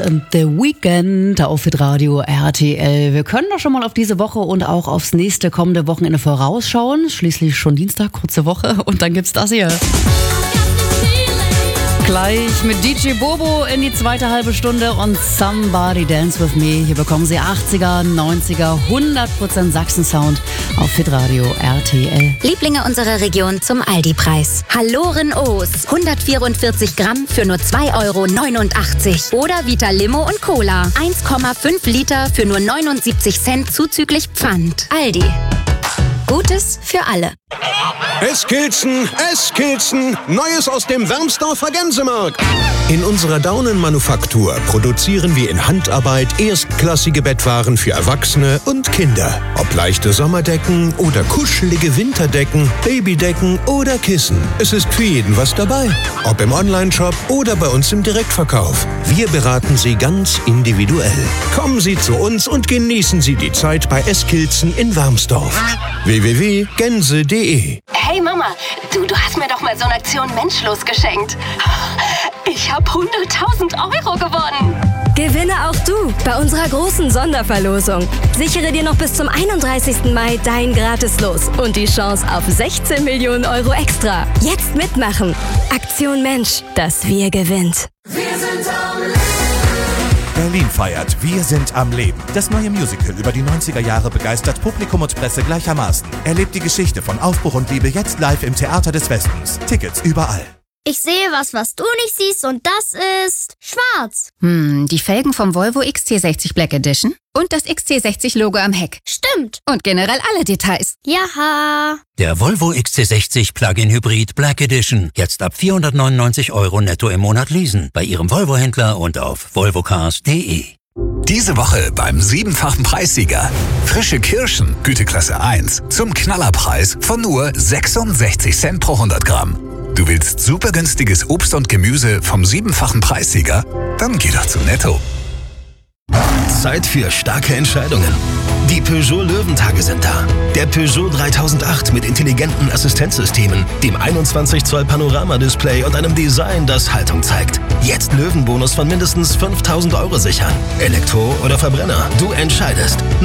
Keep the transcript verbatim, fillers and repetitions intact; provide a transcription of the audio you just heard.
The Weekend auf Hitradio R T L. Wir können doch schon mal auf diese Woche und auch aufs nächste kommende Wochenende vorausschauen. Schließlich schon Dienstag, kurze Woche. Und dann gibt's das hier. Gleich mit D J Bobo in die zweite halbe Stunde und Somebody Dance With Me. Hier bekommen Sie achtziger, neunziger, hundert Prozent Sachsen-Sound auf Hitradio R T L. Lieblinge unserer Region zum Aldi-Preis. Halloren O's. hundertvierundvierzig Gramm für nur zwei Euro neunundachtzig. Oder Vita Limo und Cola. eins Komma fünf Liter für nur neunundsiebzig Cent zuzüglich Pfand. Aldi. Gutes für alle. Eskilzen, Eskilzen, Neues aus dem Wermsdorfer Gänsemarkt. In unserer Daunenmanufaktur produzieren wir in Handarbeit erstklassige Bettwaren für Erwachsene und Kinder. Ob leichte Sommerdecken oder kuschelige Winterdecken, Babydecken oder Kissen. Es ist für jeden was dabei. Ob im Onlineshop oder bei uns im Direktverkauf. Wir beraten Sie ganz individuell. Kommen Sie zu uns und genießen Sie die Zeit bei Eskilzen in Wermsdorf. w w w punkt gänse punkt de Hey Mama, du, du hast mir doch mal so eine Aktion Menschlos geschenkt. Ich habe hunderttausend Euro gewonnen. Gewinne auch du bei unserer großen Sonderverlosung. Sichere dir noch bis zum einunddreißigsten Mai dein Gratislos und die Chance auf sechzehn Millionen Euro extra. Jetzt mitmachen. Aktion Mensch, das Wir gewinnt. Wir sind am Leben. Berlin feiert Wir sind am Leben. Das neue Musical über die neunziger Jahre begeistert Publikum und Presse gleichermaßen. Erlebt die Geschichte von Aufbruch und Liebe jetzt live im Theater des Westens. Tickets überall. Ich sehe was, was du nicht siehst, und das ist schwarz. Hm, die Felgen vom Volvo X C sechzig Black Edition und das X C sechzig Logo am Heck. Stimmt. Und generell alle Details. Jaha. Der Volvo X C sechzig Plug-in Hybrid Black Edition. Jetzt ab vierhundertneunundneunzig Euro netto im Monat leasen. Bei Ihrem Volvo-Händler und auf volvocars punkt de. Diese Woche beim siebenfachen Preissieger. Frische Kirschen, Güteklasse eins, zum Knallerpreis von nur sechsundsechzig Cent pro hundert Gramm. Du willst super günstiges Obst und Gemüse vom siebenfachen Preissieger? Dann geh doch zu Netto. Zeit für starke Entscheidungen. Die Peugeot Löwentage sind da. Der Peugeot dreitausendacht mit intelligenten Assistenzsystemen, dem einundzwanzig Zoll Panoramadisplay und einem Design, das Haltung zeigt. Jetzt Löwenbonus von mindestens fünftausend Euro sichern. Elektro oder Verbrenner, du entscheidest.